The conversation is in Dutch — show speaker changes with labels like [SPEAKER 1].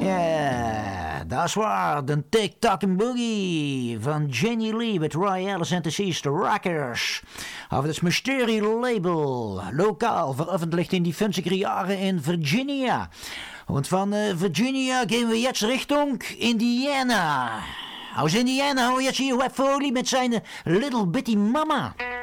[SPEAKER 1] Ja, dat is waar. De Tick-Tock Boogie van Jenny Lee met Roy Ellis en de Sister Rockers. Over het Mystery Label. Lokaal veröffentlicht in die 50 jaren in Virginia. Want van Virginia gaan we jetzt richting Indiana. Aus Indiana hou je jetzt hier Web Foley met zijn Little Bitty Mama.